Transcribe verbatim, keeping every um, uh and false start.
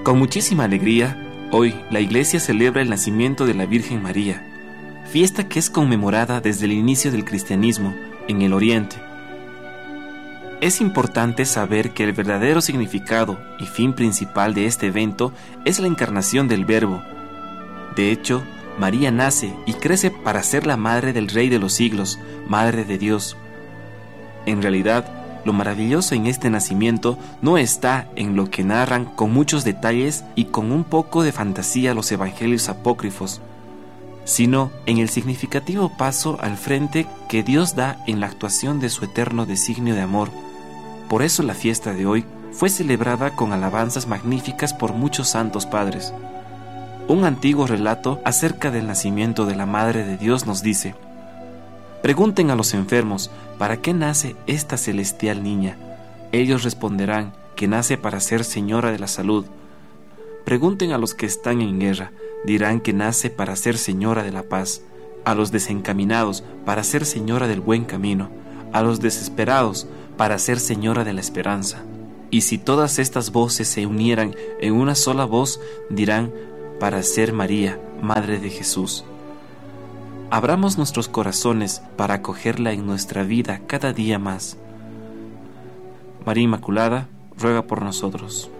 Con muchísima alegría, hoy la Iglesia celebra el nacimiento de la Virgen María, fiesta que es conmemorada desde el inicio del cristianismo en el Oriente. Es importante saber que el verdadero significado y fin principal de este evento es la encarnación del Verbo. De hecho, María nace y crece para ser la madre del Rey de los siglos, Madre de Dios. En realidad, lo maravilloso en este nacimiento no está en lo que narran con muchos detalles y con un poco de fantasía los evangelios apócrifos, sino en el significativo paso al frente que Dios da en la actuación de su eterno designio de amor. Por eso la fiesta de hoy fue celebrada con alabanzas magníficas por muchos santos padres. Un antiguo relato acerca del nacimiento de la Madre de Dios nos dice: pregunten a los enfermos, ¿para qué nace esta celestial niña? Ellos responderán que nace para ser señora de la salud. Pregunten a los que están en guerra, dirán que nace para ser señora de la paz. A los desencaminados, para ser señora del buen camino. A los desesperados, para ser señora de la esperanza. Y si todas estas voces se unieran en una sola voz, dirán: para ser María, Madre de Jesús. Abramos nuestros corazones para acogerla en nuestra vida cada día más. María Inmaculada, ruega por nosotros.